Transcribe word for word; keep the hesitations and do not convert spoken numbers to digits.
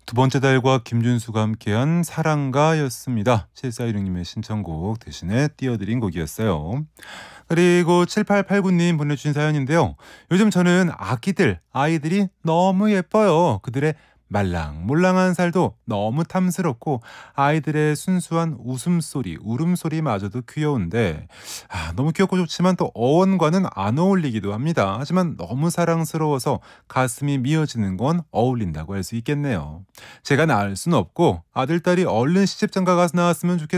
두 번째 달과 김준수가 함께한 사랑가였습니다. 칠사일육님의 신청곡 대신에 띄워드린 곡이었어요. 그리고 칠팔팔구님 보내주신 사연인데요. 요즘 저는 아기들, 아이들이 너무 예뻐요. 그들의 말랑몰랑한 살도 너무 탐스럽고 아이들의 순수한 웃음소리, 울음소리마저도 귀여운데 아, 너무 귀엽고 좋지만 또 어원과는 안 어울리기도 합니다. 하지만 너무 사랑스러워서 가슴이 미어지는 건 어울린다고 할 수 있겠네요. 제가 낳을 수는 없고 아들, 딸이 얼른 시집장가 가서 나왔으면 좋겠는데